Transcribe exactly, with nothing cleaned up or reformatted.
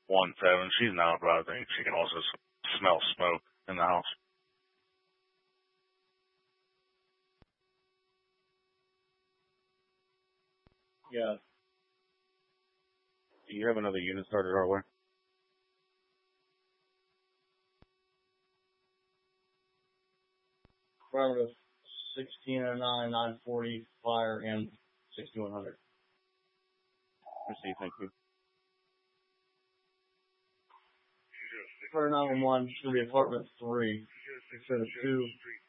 one seven. She's not, but I think she can also smell smoke in the house. Yeah. Do you have another unit started our way? Parameter sixteen oh nine, nine forty, fire, and sixty-one hundred. Receive, thank you. For nine one one, it's going to be apartment three. Instead of two,